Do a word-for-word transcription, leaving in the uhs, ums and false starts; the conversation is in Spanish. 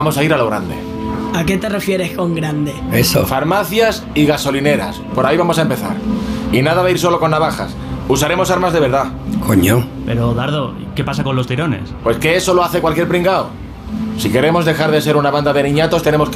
Vamos a ir a lo grande. ¿A qué te refieres con grande? Eso. Farmacias y gasolineras. Por ahí vamos a empezar. Y nada de ir solo con navajas. Usaremos armas de verdad. Coño. Pero, Dardo, ¿qué pasa con los tirones? Pues que eso lo hace cualquier pringao. Si queremos dejar de ser una banda de niñatos, tenemos que